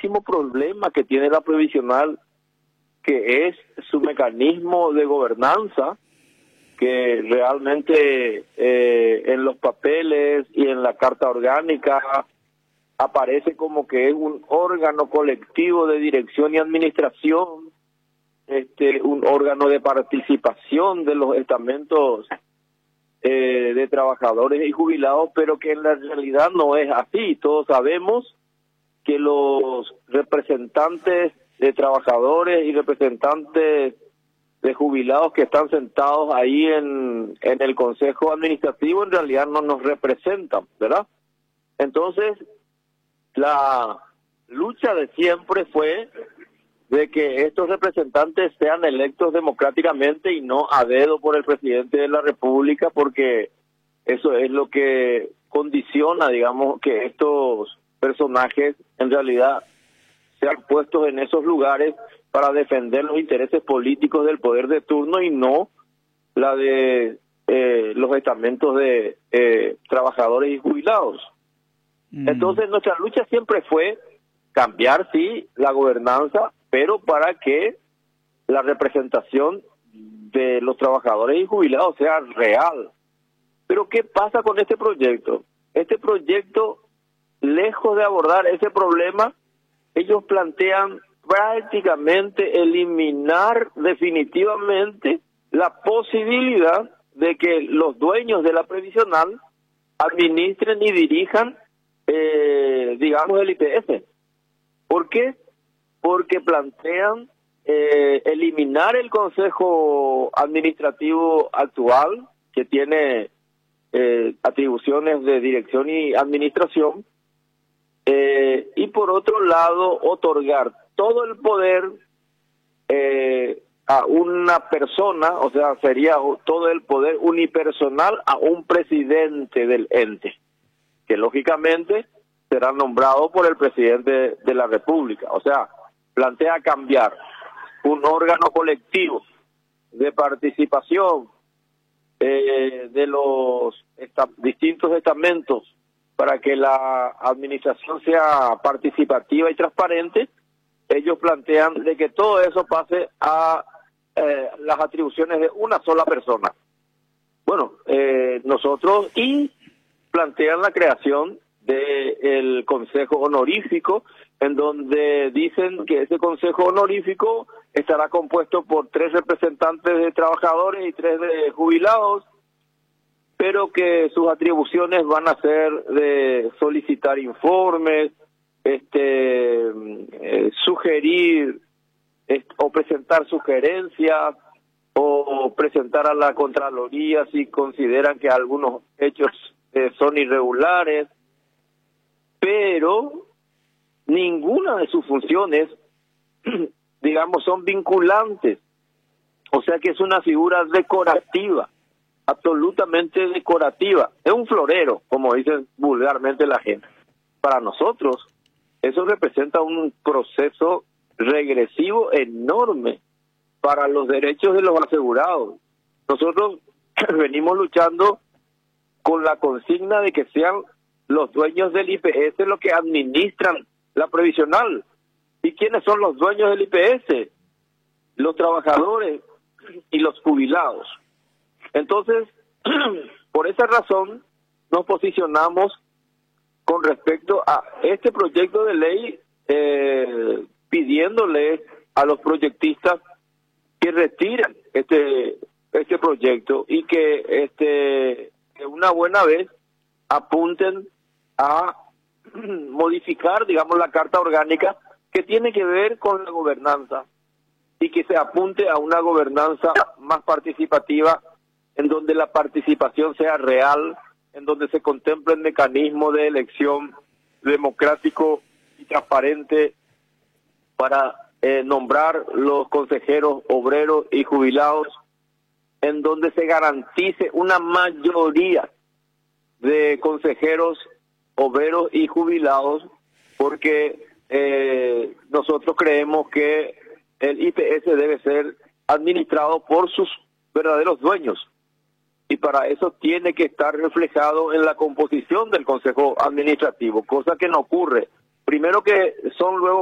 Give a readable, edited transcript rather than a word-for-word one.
gravísimo problema que tiene la previsional, que es su mecanismo de gobernanza, que realmente en los papeles y en la carta orgánica aparece como que es un órgano colectivo de dirección y administración, un órgano de participación de los estamentos de trabajadores y jubilados, pero que en la realidad no es así. Todos sabemos que los representantes de trabajadores y representantes de jubilados que están sentados ahí en el Consejo Administrativo en realidad no nos representan, ¿verdad? Entonces, la lucha de siempre fue de que estos representantes sean electos democráticamente y no a dedo por el presidente de la República, porque eso es lo que condiciona, digamos, que estos personajes en realidad sean puestos en esos lugares para defender los intereses políticos del poder de turno y no la de los estamentos de trabajadores y jubilados. Entonces nuestra lucha siempre fue cambiar, sí, la gobernanza, pero para que la representación de los trabajadores y jubilados sea real. Pero ¿qué pasa con este proyecto? Este proyecto, lejos de abordar ese problema, ellos plantean prácticamente eliminar definitivamente la posibilidad de que los dueños de la previsional administren y dirijan, digamos, el IPS. ¿Por qué? Porque plantean eliminar el Consejo Administrativo actual, que tiene atribuciones de dirección y administración, y por otro lado otorgar todo el poder a una persona, o sea, sería todo el poder unipersonal a un presidente del ente, que lógicamente será nombrado por el presidente de la República. O sea, plantea cambiar un órgano colectivo de participación de los distintos estamentos para que la administración sea participativa y transparente. Ellos plantean de que todo eso pase a las atribuciones de una sola persona. Bueno, nosotros plantean la creación del Consejo Honorífico, en donde dicen que ese Consejo Honorífico estará compuesto por 3 representantes de trabajadores y 3 de jubilados, pero que sus atribuciones van a ser de solicitar informes, sugerir o presentar sugerencias o presentar a la Contraloría si consideran que algunos hechos son irregulares, pero ninguna de sus funciones, digamos, son vinculantes. O sea que es una figura decorativa, absolutamente decorativa. Es un florero, como dicen vulgarmente la gente. Para nosotros, eso representa un proceso regresivo enorme para los derechos de los asegurados. Nosotros venimos luchando con la consigna de que sean los dueños del IPS los que administran la previsional. ¿Y quiénes son los dueños del IPS? Los trabajadores y los jubilados. Entonces, por esa razón, nos posicionamos con respecto a este proyecto de ley, pidiéndole a los proyectistas que retiren este proyecto y que de una buena vez apunten a modificar, digamos, la Carta Orgánica que tiene que ver con la gobernanza y que se apunte a una gobernanza más participativa, en donde la participación sea real, en donde se contemple el mecanismo de elección democrático y transparente para nombrar los consejeros obreros y jubilados, en donde se garantice una mayoría de consejeros obreros y jubilados, porque nosotros creemos que el IPS debe ser administrado por sus verdaderos dueños, y para eso tiene que estar reflejado en la composición del Consejo Administrativo, cosa que no ocurre. Primero que son luego